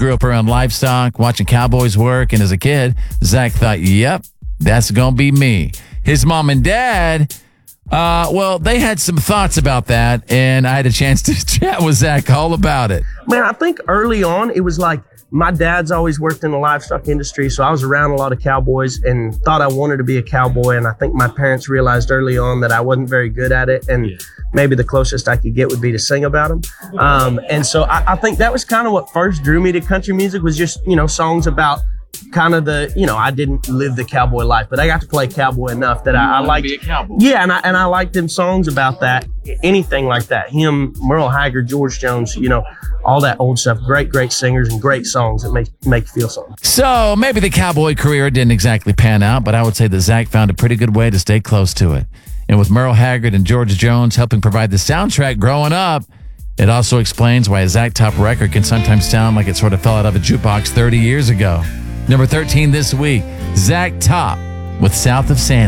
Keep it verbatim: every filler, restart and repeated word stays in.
grew up around livestock, watching cowboys work, and as a kid, Zach thought, yep, that's going to be me. His mom and dad, uh, well, they had some thoughts about that, and I had a chance to chat with Zach all about it. Man, I think early on, it was like, my dad's always worked in the livestock industry, so I was around a lot of cowboys and thought I wanted to be a cowboy. And I think my parents realized early on that I wasn't very good at it, and yeah. maybe the closest I could get would be to sing about them. Um, and so I, I think that was kind of what first drew me to country music, was just, you know, songs about kind of the, you know, I didn't live the cowboy life, but I got to play cowboy enough that you I, I liked. Be a cowboy. Yeah, and I and I liked them songs about that, anything like that. Him, Merle Haggard, George Jones, you know, all that old stuff. Great, great singers and great songs that make make you feel something. So maybe the cowboy career didn't exactly pan out, but I would say that Zach found a pretty good way to stay close to it. And with Merle Haggard and George Jones helping provide the soundtrack growing up, it also explains why a Zach Top record can sometimes sound like it sort of fell out of a jukebox thirty years ago. Number thirteen this week, Zach Top with South of San